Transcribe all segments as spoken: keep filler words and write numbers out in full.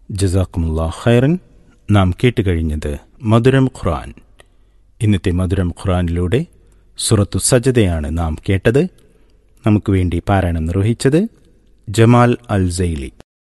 ജസാക്കുമുല്ലാഹ് ഖൈറൻ. നാം കേട്ടുകഴിഞ്ഞത് മധുരം ഖുർആൻ. ഇന്നത്തെ മധുരം ഖുർആനിലൂടെ സൂറത്തു സജദയാണ് നാം കേട്ടത്. നമുക്ക് വേണ്ടി പാരായണം നിർവഹിച്ചത് ജമാൽ അൽ സൈലി.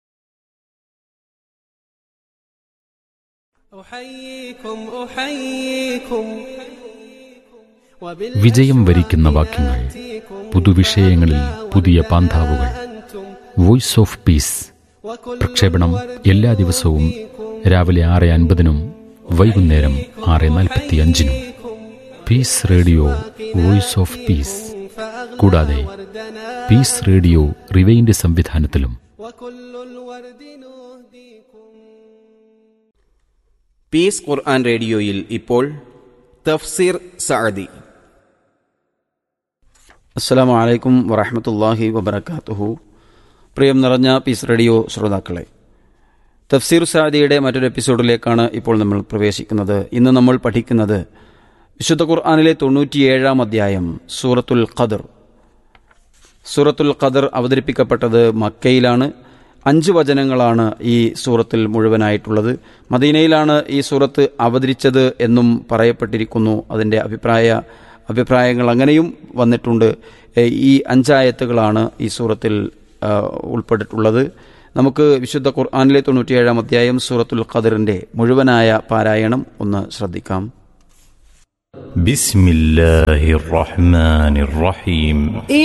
വിജയം വരിക്കുന്ന വാക്യങ്ങൾ, പുതുവിഷയങ്ങളിൽ പുതിയ പാന്താവുകൾ. വോയിസ് ഓഫ് പീസ് പ്രക്ഷേപണം എല്ലാ ദിവസവും രാവിലെ ആറ് അൻപതിനും വൈകുന്നേരം ആറ് നാൽപ്പത്തി അഞ്ചിനും. Piece radio, voice of peace. കൂടാതെ പീസ് റേഡിയോ റിവൈൻഡ് സംവിധാനത്തിലും. പീസ് ഖുർആൻ റേഡിയോയിൽ ഇപ്പോൾ തഫ്സീർ സഅദി. അസ്സലാമു അലൈക്കും വറഹ്മത്തുള്ളാഹി വബറകാതുഹു. പ്രിയം നിറഞ്ഞ പീസ് റേഡിയോ ശ്രോതാക്കളെ, തഫ്സീർ സഅദിയുടെ മറ്റൊരു എപ്പിസോഡിലേക്കാണ് ഇപ്പോൾ നമ്മൾ പ്രവേശിക്കുന്നത്. ഇന്ന് നമ്മൾ പഠിക്കുന്നത് വിശുദ്ധ ഖുർആനിലെ തൊണ്ണൂറ്റിയേഴാം അധ്യായം സൂറത്തുൽ ഖദർ. സൂറത്തുൽ ഖദർ അവതരിപ്പിക്കപ്പെട്ടത് മക്കയിലാണ്. അഞ്ച് വചനങ്ങളാണ് ഈ സൂറത്തിൽ മുഴുവനായിട്ടുള്ളത്. മദീനയിലാണ് ഈ സൂറത്ത് അവതരിച്ചത് എന്നും പറയപ്പെട്ടിരിക്കുന്നു. അതിൻ്റെ അഭിപ്രായ അഭിപ്രായങ്ങൾ അങ്ങനെയും വന്നിട്ടുണ്ട്. ഈ അഞ്ചായത്തുകളാണ് ഈ സൂറത്തിൽ ഉൾപ്പെട്ടിട്ടുള്ളത്. നമുക്ക് വിശുദ്ധ ഖുർആനിലെ തൊണ്ണൂറ്റിയേഴാം അധ്യായം സൂറത്തുൽ ഖദറിൻ്റെ മുഴുവനായ പാരായണം ഒന്ന് ശ്രദ്ധിക്കാം. ബിസ്മില്ലാഹിർ റഹ്മാനിർ റഹീം.